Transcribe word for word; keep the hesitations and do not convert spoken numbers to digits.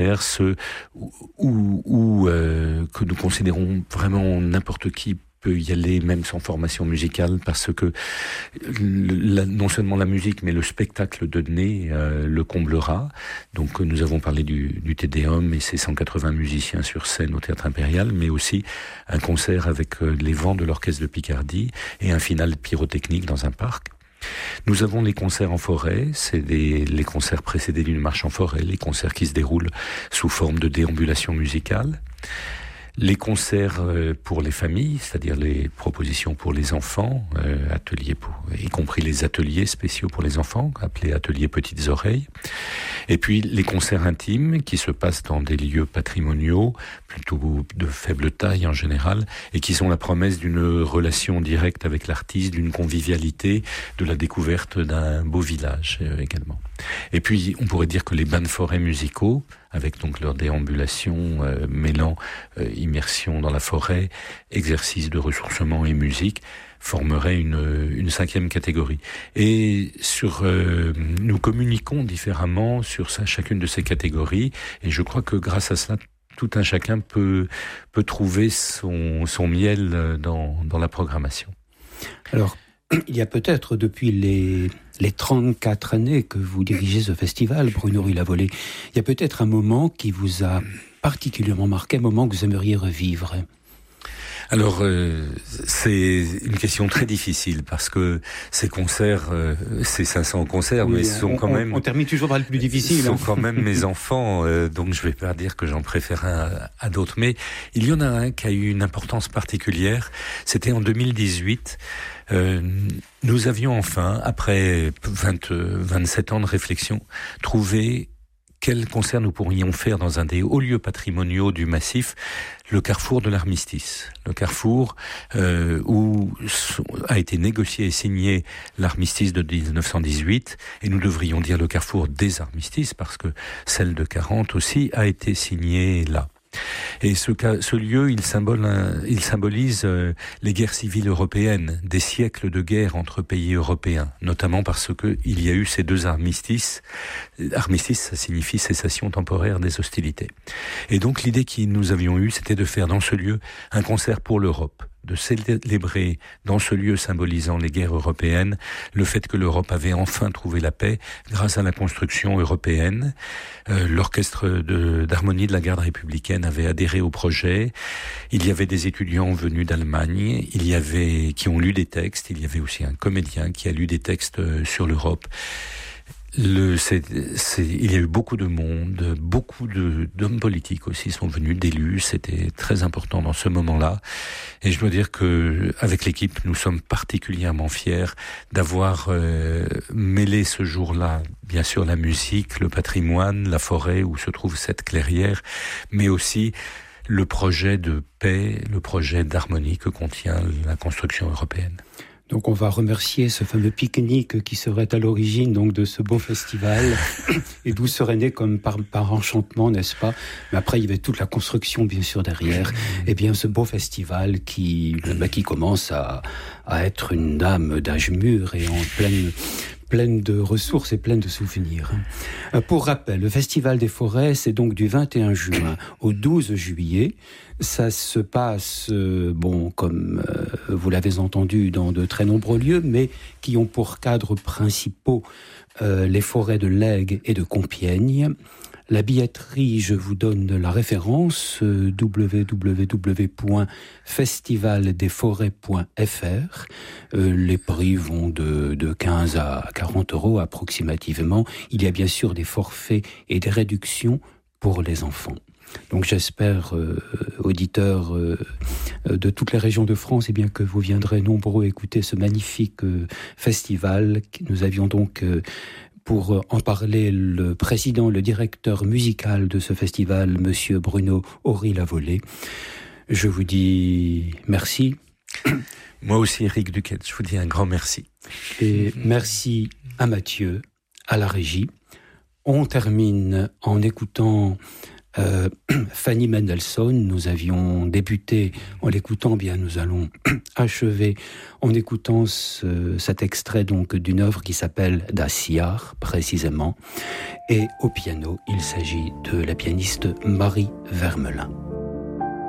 ceux où, où, où euh, que nous considérons vraiment n'importe qui peut y aller même sans formation musicale, parce que la, non seulement la musique mais le spectacle donné euh, le comblera. Donc nous avons parlé du, du Te Deum et ses cent quatre-vingts musiciens sur scène au Théâtre Impérial, mais aussi un concert avec euh, les vents de l'Orchestre de Picardie et un final pyrotechnique dans un parc. Nous avons les concerts en forêt, c'est des, les concerts précédés d'une marche en forêt, les concerts qui se déroulent sous forme de déambulation musicale. Les concerts pour les familles, c'est-à-dire les propositions pour les enfants, euh, ateliers pour, y compris les ateliers spéciaux pour les enfants, appelés ateliers petites oreilles. Et puis les concerts intimes qui se passent dans des lieux patrimoniaux, plutôt de faible taille en général, et qui sont la promesse d'une relation directe avec l'artiste, d'une convivialité, de la découverte d'un beau village euh, également. Et puis on pourrait dire que les bains de forêt musicaux, avec donc leur déambulation euh, mêlant euh, immersion dans la forêt, exercice de ressourcement et musique, formerait une, une cinquième catégorie. Et sur, euh, nous communiquons différemment sur ça, chacune de ces catégories, et je crois que grâce à cela, tout un chacun peut, peut trouver son, son miel dans, dans la programmation. Alors, il y a peut-être depuis les, les trente-quatre années que vous dirigez ce festival, Bruno Ruy-Lavolée, il y a peut-être un moment qui vous a particulièrement marqué, un moment que vous aimeriez revivre. Alors, euh, c'est une question très difficile parce que ces concerts, euh, ces cinq cents concerts, oui, mais sont on, quand on, même... On termine toujours par le plus difficile. sont hein. quand même mes enfants, euh, donc je vais pas dire que j'en préfère un à, à d'autres. Mais il y en a un qui a eu une importance particulière. C'était en deux mille dix-huit. Euh, nous avions enfin, après vingt, vingt-sept ans de réflexion, trouvé quel concert nous pourrions faire dans un des hauts lieux patrimoniaux du massif, le carrefour de l'Armistice. Le carrefour euh, où a été négocié et signé l'Armistice de dix-neuf cent dix-huit, et nous devrions dire le carrefour des Armistices, parce que celle de quarante aussi a été signée là. Et ce, ce lieu, il, symbole, il symbolise euh, les guerres civiles européennes, des siècles de guerre entre pays européens, notamment parce que il y a eu ces deux armistices. Armistice, ça signifie cessation temporaire des hostilités. Et donc l'idée que nous avions eue, c'était de faire dans ce lieu un concert pour l'Europe, de célébrer dans ce lieu symbolisant les guerres européennes le fait que l'Europe avait enfin trouvé la paix grâce à la construction européenne. Euh, l'orchestre de, d'harmonie de la garde républicaine avait adhéré au projet. Il y avait des étudiants venus d'Allemagne, il y avait qui ont lu des textes, il y avait aussi un comédien qui a lu des textes sur l'Europe. Le, c'est, c'est, il y a eu beaucoup de monde, beaucoup de, d'hommes politiques aussi sont venus, d'élus, c'était très important dans ce moment-là. Et je dois dire que, avec l'équipe, nous sommes particulièrement fiers d'avoir euh, mêlé ce jour-là, bien sûr, la musique, le patrimoine, la forêt où se trouve cette clairière, mais aussi le projet de paix, le projet d'harmonie que contient la construction européenne. Donc on va remercier ce fameux pique-nique qui serait à l'origine donc de ce beau festival et d'où serait né comme par, par enchantement, n'est-ce pas ? Mais après il y avait toute la construction bien sûr derrière. Et bien ce beau festival qui, bah, qui commence à, à être une dame d'âge mûr et en pleine... pleine de ressources et pleine de souvenirs. Pour rappel, le Festival des Forêts, c'est donc du vingt et un juin au douze juillet. Ça se passe, euh, bon, comme euh, vous l'avez entendu, dans de très nombreux lieux, mais qui ont pour cadres principaux euh, les forêts de l'Aigle et de Compiègne. La billetterie, je vous donne la référence, euh, w w w point festival des forêts point f r. Euh, les prix vont de, de quinze à quarante euros approximativement. Il y a bien sûr des forfaits et des réductions pour les enfants. Donc j'espère, euh, auditeurs euh, de toutes les régions de France, eh bien, que vous viendrez nombreux écouter ce magnifique euh, festival. Nous avions donc... Euh, Pour en parler, le président, le directeur musical de ce festival, monsieur Bruno Ruy-Lavolée. Je vous dis merci. Moi aussi, Eric Duquette, je vous dis un grand merci. Et merci à Mathieu, à la régie. On termine en écoutant Euh, Fanny Mendelssohn, nous avions débuté en l'écoutant, bien nous allons achever en écoutant ce, cet extrait donc d'une œuvre qui s'appelle Das Jahr précisément, et au piano il s'agit de la pianiste Marie Vermelin.